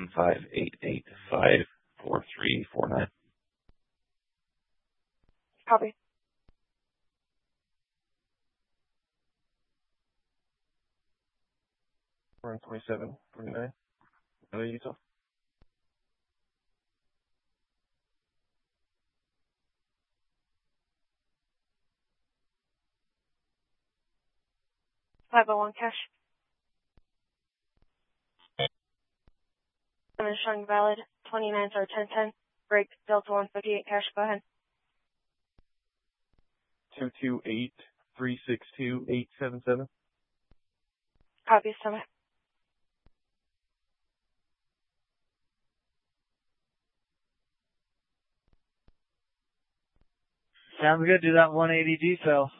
158854349. Copy. We're on 2749. Hello, Utah. $501 cash. I'm showing valid 29/10/10. Break Delta 158 cash. Go ahead. 228362877. Copy. Summit. Sounds good. Do that 180 decel.